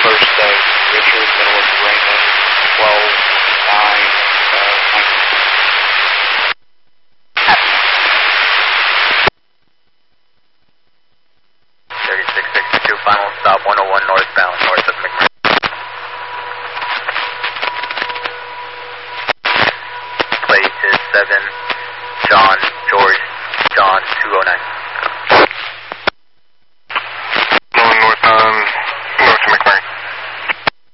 first of Richard, middle of Raymond, 12, 9, 3662, final stop 101 northbound, north of McMurray. Plate is 7, John, George, John 209.